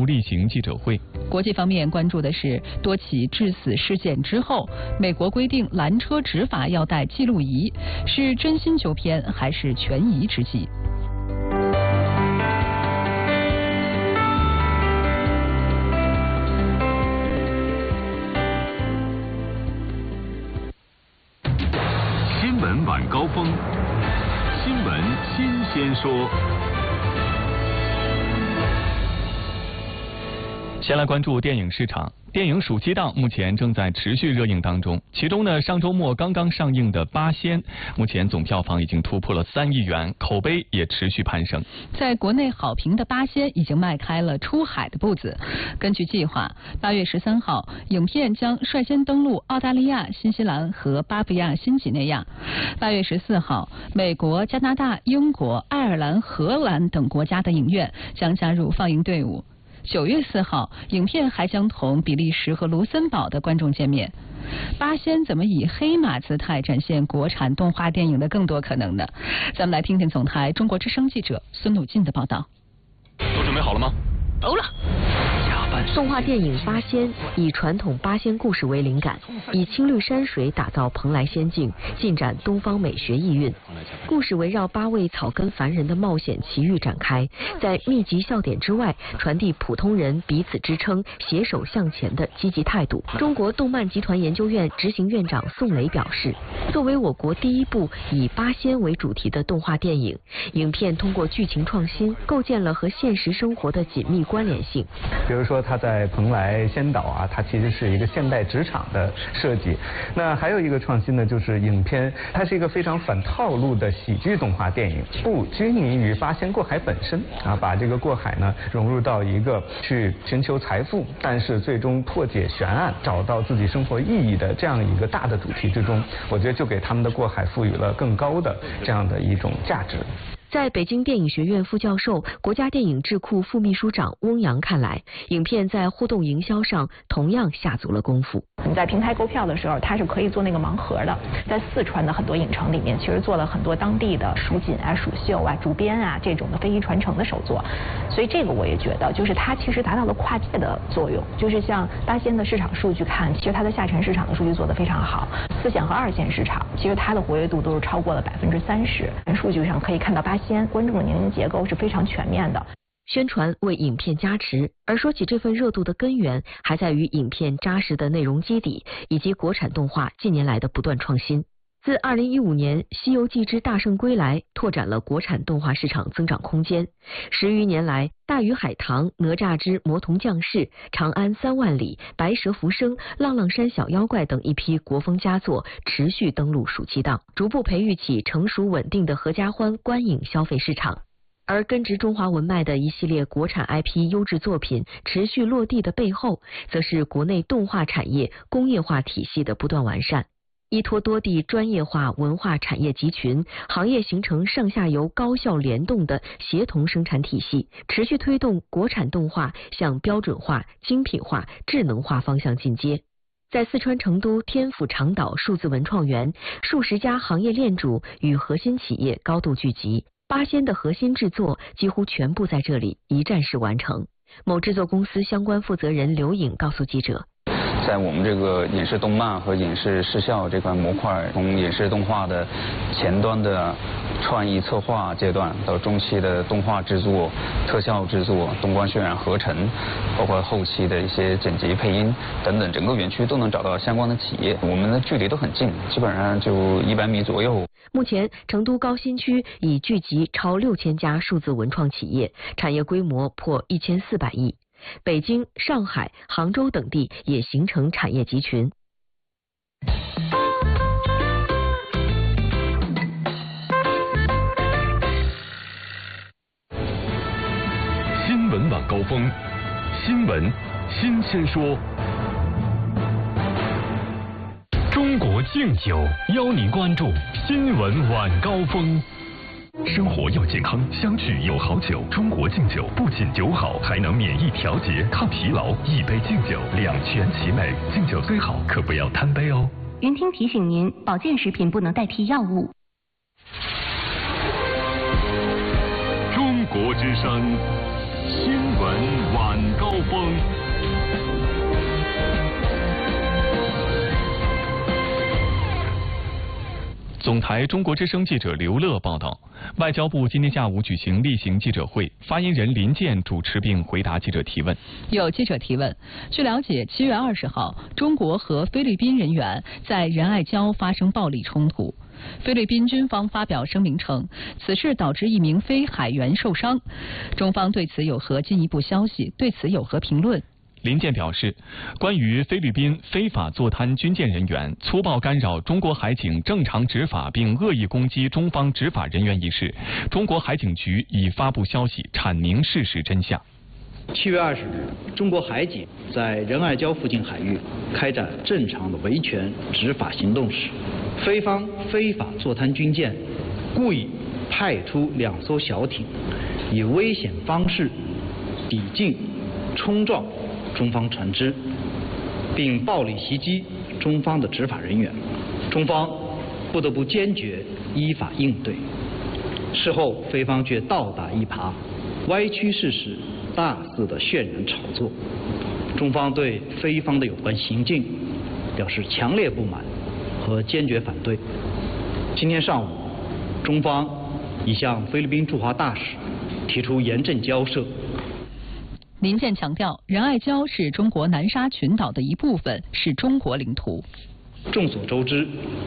务例行记者会。 国际方面关注的是多起致死事件之后，美国规定拦车执法要带记录仪，是真心纠偏还是权宜之计？ 新闻晚高峰，新闻新鲜说。 先来关注电影市场。电影暑期档目前正在持续热映当中，其中呢，上周末刚刚上映的《八仙》，目前总票房已经突破了3亿元，口碑也持续攀升。 在国内好评的《八仙》已经迈开了出海的步子。根据计划，8月13号，影片将率先登陆澳大利亚、新西兰和巴布亚新几内亚。8月14号，美国、加拿大、英国、爱尔兰、荷兰等国家的影院将加入放映队伍。9月4号，影片还将同比利时和卢森堡的观众见面。八仙怎么以黑马姿态展现国产动画电影的更多可能呢？咱们来听听总台中国之声记者孙鲁进的报道。 都准备好了吗？ 都了。动画电影《八仙》以传统八仙故事为灵感，以青绿山水打造蓬莱仙境，尽展东方美学意蕴。故事围绕8位草根凡人的冒险奇遇展开，在密集笑点之外，传递普通人彼此支撑、携手向前的积极态度。中国动漫集团研究院执行院长宋雷表示，作为我国第一部以八仙为主题的动画电影，影片通过剧情创新，构建了和现实生活的紧密关联性。 比如说它在蓬莱仙岛啊，它其实是一个现代职场的设计。那还有一个创新呢，就是影片它是一个非常反套路的喜剧动画电影，不拘泥于八仙过海本身啊，把这个过海呢融入到一个去寻求财富，但是最终破解悬案、找到自己生活意义的这样一个大的主题之中，我觉得就给他们的过海赋予了更高的这样的一种价值。 在北京电影学院副教授、国家电影智库副秘书长翁阳看来，影片在互动营销上同样下足了功夫。 你在平台购票的时候，它是可以做那个盲盒的。在四川的很多影城里面，其实做了很多当地的蜀锦啊、蜀绣啊、竹编啊这种的非遗传承的手作。所以这个我也觉得，就是它其实达到了跨界的作用。就是像八仙的市场数据看，其实它的下沉市场的数据做得非常好。4线和2线市场，其实它的活跃度都是超过了30%。数据上可以看到八仙观众的年龄结构是非常全面的。 宣传为影片加持，而说起这份热度的根源，还在于影片扎实的内容基底，以及国产动画近年来的不断创新。自2015年《西游记之大圣归来》拓展了国产动画市场增长空间，10余年来，《大鱼海棠》、《哪吒之魔童降世》、《长安3万里》、《白蛇浮生》、《浪浪山小妖怪》等一批国风佳作持续登陆暑期档，逐步培育起成熟稳定的合家欢观影消费市场。而根植中华文脉的一系列国产 IP 优质作品持续落地的背后，则是国内动画产业工业化体系的不断完善。依托多地专业化文化产业集群，行业形成上下游高效联动的协同生产体系，持续推动国产动画向标准化、精品化、智能化方向进阶。在四川成都天府长岛数字文创园，数十家行业链主与核心企业高度聚集，八仙的核心制作几乎全部在这里一站式完成。某制作公司相关负责人刘颖告诉记者， 在我们这个影视动漫和影视视效这块模块，从影视动画的前端的创意策划阶段，到中期的动画制作、特效制作、动光渲染合成，包括后期的一些剪辑配音等等，整个园区都能找到相关的企业，我们的距离都很近，基本上就100米左右。 目前成都高新区已聚集超6000家数字文创企业，产业规模破1400亿。北京、上海、杭州等地也形成产业集群。 新闻晚高峰，新闻新鲜说。中国敬酒邀您关注新闻晚高峰。生活要健康，相聚有好酒。中国敬酒不仅酒好，还能免疫调节、抗疲劳。一杯敬酒，两全其美。敬酒最好，可不要贪杯哦。 云听提醒您，保健食品不能代替药物。 中国之声，新闻晚高风。 总台中国之声记者刘乐报道，外交部今天下午举行例行记者会，发言人林健主持并回答记者提问。 有记者提问，据了解，7月20号，中国和菲律宾人员在仁爱礁发生暴力冲突。菲律宾军方发表声明称，此事导致1名非海员受伤。中方对此有何进一步消息？对此有何评论？ 林健表示，关于菲律宾非法坐滩军舰人员粗暴干扰中国海警正常执法并恶意攻击中方执法人员一事，中国海警局已发布消息阐明事实真相。 7月20日，中国海警在仁爱礁附近海域开展正常的维权执法行动时，菲方非法坐滩军舰故意派出2艘小艇，以危险方式抵近冲撞中方船只，并暴力袭击中方的执法人员，中方不得不坚决依法应对。事后，菲方却倒打一耙，歪曲事实，大肆的渲染炒作。中方对菲方的有关行径表示强烈不满和坚决反对。今天上午，中方已向菲律宾驻华大使提出严正交涉。 林健强调，仁爱礁是中国南沙群岛的一部分，是中国领土。 众所周知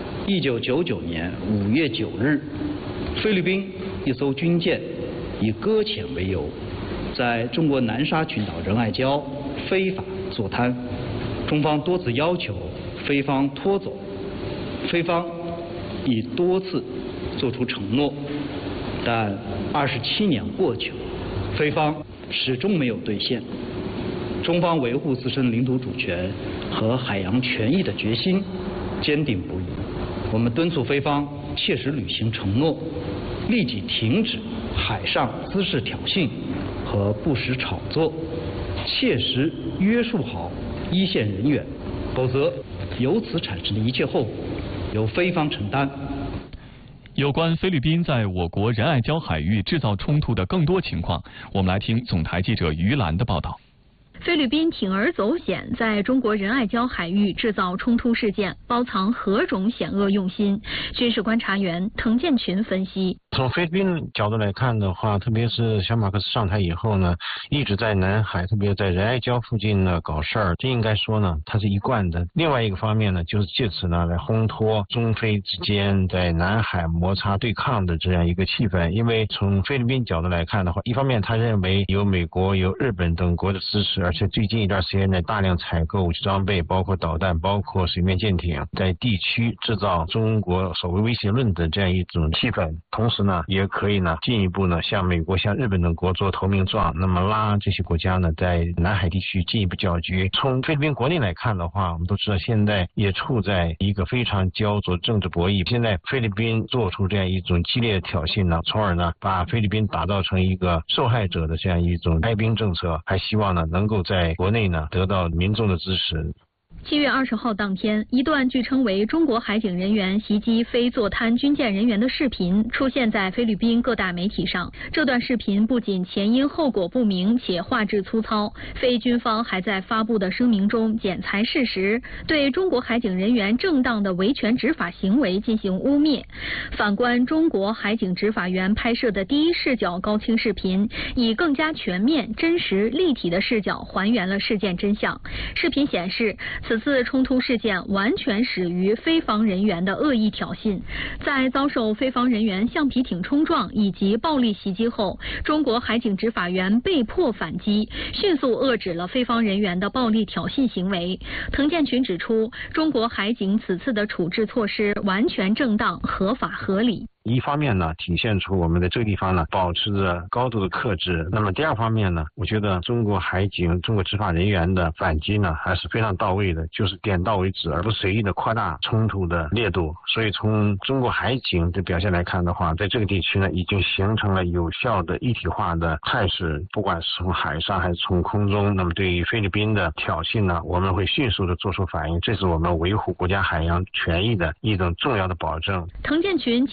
，1999年5月9日，菲律宾一艘军舰以搁浅为由，在中国南沙群岛仁爱礁非法坐滩，中方多次要求菲方拖走，菲方已多次作出承诺，但27年过去了，菲方始终没有兑现。中方维护自身领土主权和海洋权益的决心坚定不移。我们敦促菲方切实履行承诺，立即停止海上滋事挑衅和不实炒作，切实约束好一线人员，否则由此产生的一切后果由菲方承担。 有关菲律宾在我国仁爱礁海域制造冲突的更多情况，我们来听总台记者于兰的报道。 菲律宾铤而走险，在中国仁爱礁海域制造冲突事件，包藏何种险恶用心？军事观察员滕建群分析： 从菲律宾角度来看的话，特别是小马克思上台以后呢，一直在南海，特别在仁爱礁附近呢搞事儿，这应该说呢，它是一贯的。另外一个方面呢，就是借此呢来烘托中菲之间在南海摩擦对抗的这样一个气氛。因为从菲律宾角度来看的话，一方面他认为有美国、有日本等国的支持，而且最近一段时间内大量采购武器装备，包括导弹，包括水面舰艇，在地区制造中国所谓威胁论的这样一种气氛。同时呢，也可以呢进一步呢向美国、向日本等国做投名状，那么拉这些国家呢在南海地区进一步搅局。从菲律宾国内来看的话，我们都知道现在也处在一个非常焦灼政治博弈。现在菲律宾做出这样一种激烈的挑衅呢，从而呢把菲律宾打造成一个受害者的这样一种开兵政策，还希望呢能够在国内呢得到民众的支持。 7月20号当天，一段据称为中国海警人员袭击非坐滩军舰人员的视频出现在菲律宾各大媒体上。这段视频不仅前因后果不明，且画质粗糙。菲军方还在发布的声明中剪裁事实，对中国海警人员正当的维权执法行为进行污蔑。反观中国海警执法员拍摄的第一视角高清视频，以更加全面、真实、立体的视角还原了事件真相。视频显示，此次冲突事件完全始于菲方人员的恶意挑衅。在遭受菲方人员橡皮艇冲撞以及暴力袭击后，中国海警执法员被迫反击，迅速遏制了菲方人员的暴力挑衅行为。滕建群指出，中国海警此次的处置措施完全正当、合法合理。 一方面呢，体现出我们的这个地方呢保持着高度的克制。那么第二方面呢，我觉得中国海警、中国执法人员的反击呢还是非常到位的，就是点到为止，而不随意的扩大冲突的烈度。所以从中国海警的表现来看的话，在这个地区呢已经形成了有效的一体化的态势，不管是从海上还是从空中。那么对于菲律宾的挑衅呢，我们会迅速的做出反应，这是我们维护国家海洋权益的一种重要的保证。 滕建群进一步指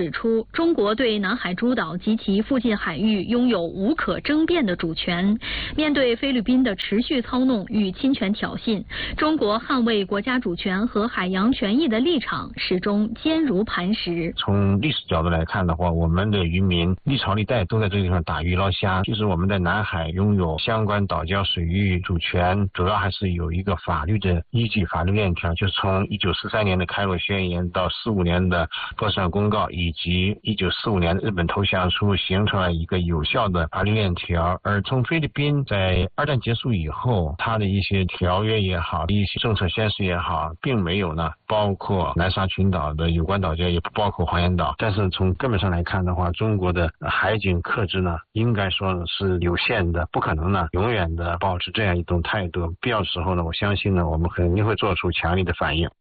指出，中国对南海诸岛及其附近海域拥有无可争辩的主权。面对菲律宾的持续操弄与侵权挑衅，中国捍卫国家主权和海洋权益的立场始终坚如磐石。 从历史角度来看的话，我们的渔民历朝历代都在这个地方打鱼捞虾，就是我们在南海拥有相关岛礁水域主权，主要还是有一个法律的依据，法律链条，就是从1943年的开罗宣言到45年的波茨坦公告，以及1945年的日本投降书，形成了一个有效的法律链条。而从菲律宾在二战结束以后，它的一些条约也好，一些政策宣示也好，并没有呢包括南沙群岛的有关岛礁，也不包括黄岩岛。但是从根本上来看的话，中国的海警克制呢，应该说是有限的，不可能呢永远的保持这样一种态度。必要时候呢，我相信呢，我们肯定会做出强力的反应。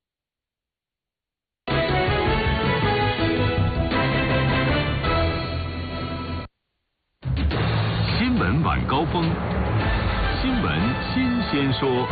新闻晚高峰，新闻新鲜说。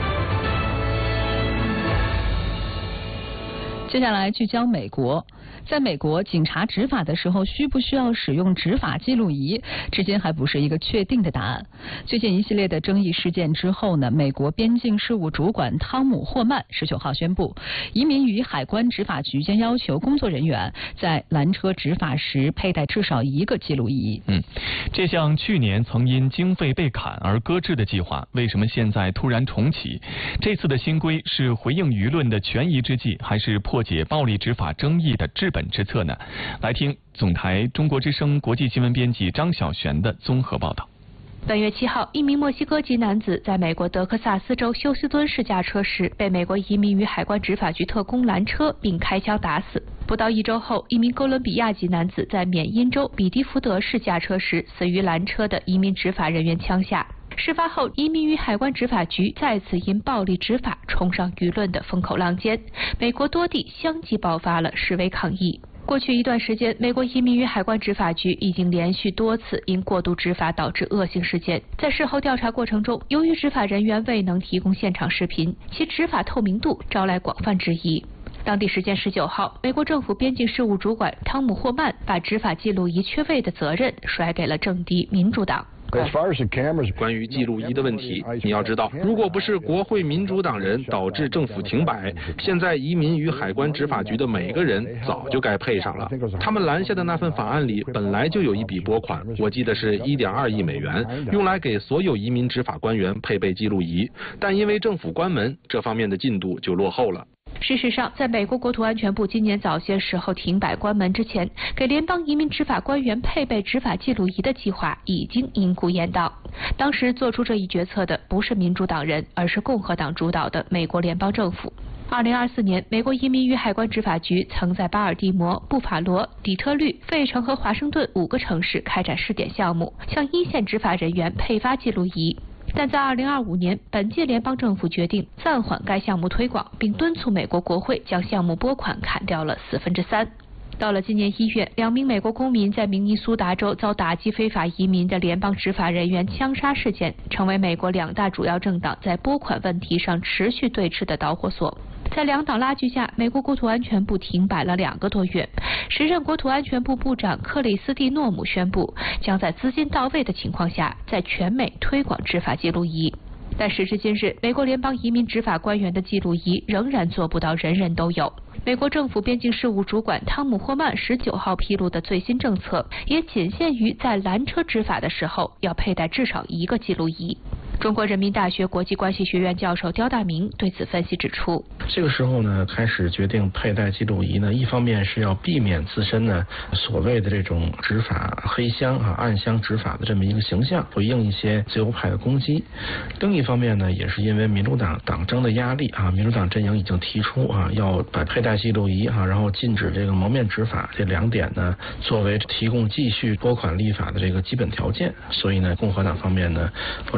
接下来聚焦美国。在美国，警察执法的时候需不需要使用执法记录仪，至今还不是一个确定的答案。最近一系列的争议事件之后呢，美国边境事务主管汤姆·霍曼19号宣布，移民与海关执法局将要求工作人员在拦车执法时佩戴至少一个记录仪。 这项去年曾因经费被砍而搁置的计划，为什么现在突然重启？这次的新规是回应舆论的权宜之计，还是破解暴力执法争议的治本之策呢？来听总台中国之声国际新闻编辑张晓璇的综合报道。 本月7号，一名墨西哥籍男子在美国德克萨斯州休斯敦市驾车时，被美国移民与海关执法局特工拦车并开枪打死。不到1周后，一名哥伦比亚籍男子在缅因州比迪福德市驾车时，死于拦车的移民执法人员枪下。事发后，移民与海关执法局再次因暴力执法冲上舆论的风口浪尖，美国多地相继爆发了示威抗议。过去一段时间，美国移民与海关执法局已经连续多次因过度执法导致恶性事件。在事后调查过程中，由于执法人员未能提供现场视频，其执法透明度招来广泛质疑。当地时间19号，美国政府边境事务主管汤姆·霍曼把执法记录仪缺位的责任甩给了政敌民主党。 关于记录仪的问题，你要知道，如果不是国会民主党人导致政府停摆，现在移民与海关执法局的每个人早就该配上了。他们拦下的那份法案里本来就有一笔拨款，我记得是1.2亿美元，用来给所有移民执法官员配备记录仪，但因为政府关门，这方面的进度就落后了。 事实上，在美国国土安全部今年早些时候停摆关门之前，给联邦移民执法官员配备执法记录仪的计划已经因故延宕。当时做出这一决策的不是民主党人，而是共和党主导的美国联邦政府。2024年，美国移民与海关执法局曾在巴尔的摩、布法罗、底特律、费城和华盛顿5个城市开展试点项目，向一线执法人员配发记录仪。但在2025年，本届联邦政府决定暂缓该项目推广，并敦促美国国会将项目拨款砍掉了3/4。到了今年1月，2名美国公民在明尼苏达州遭打击非法移民的联邦执法人员枪杀事件，成为美国2大主要政党在拨款问题上持续对峙的导火索。在2党拉锯下，美国国土安全部停摆了2个多月。时任国土安全部部长克里斯蒂诺姆宣布，将在资金到位的情况下，在全美推广执法记录仪。但时至今日，美国联邦移民执法官员的记录仪仍然做不到人人都有。美国政府边境事务主管汤姆·霍曼19号披露的最新政策，也仅限于在拦车执法的时候要佩戴至少1个记录仪。中国人民大学国际关系学院教授刁大明对此分析指出， 这个时候呢，开始决定佩戴记录仪呢，一方面是要避免自身呢所谓的这种执法黑箱暗箱执法的这么一个形象，回应一些自由派的攻击。另一方面呢，也是因为民主党党争的压力民主党阵营已经提出要把佩戴记录仪然后禁止这个蒙面执法这2点呢，作为提供继续拨款立法的这个基本条件。所以呢，共和党方面呢，或者特朗普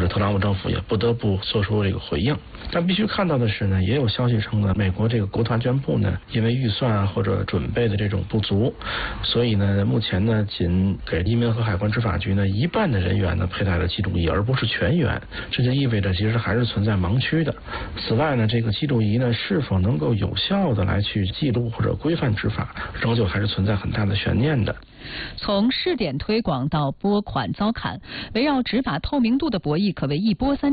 政府也不得不做出这个回应。但必须看到的是呢，也有消息称呢，美国这个国土安全部呢，因为预算或者准备的这种不足，所以呢，目前呢，仅给移民和海关执法局呢1半的人员呢佩戴了记录仪，而不是全员。这就意味着其实还是存在盲区的。此外呢，这个记录仪呢是否能够有效的来去记录或者规范执法，仍旧还是存在很大的悬念的。 从试点推广到拨款遭砍，围绕执法透明度的博弈可谓一波三